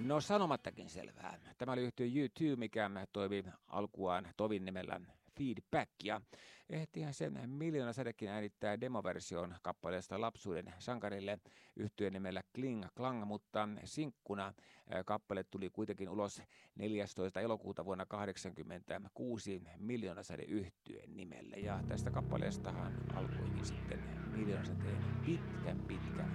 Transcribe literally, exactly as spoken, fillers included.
No sanomattakin selvää. Tämä oli yhtye U two, mikä toimi alkuaan Tovin nimellä Feedback, ja ehtihän sen Miljoona sädekin äänittää demoversion kappaleesta Lapsuuden sankarille yhtyeen nimellä Kling Klang, mutta sinkkuna kappale tuli kuitenkin ulos neljästoista elokuuta vuonna kahdeksankymmentäkuusi Miljoona säde yhtyeen nimellä, ja tästä kappaleestahan alkoikin sitten Miljoona säteen pitkän pitkän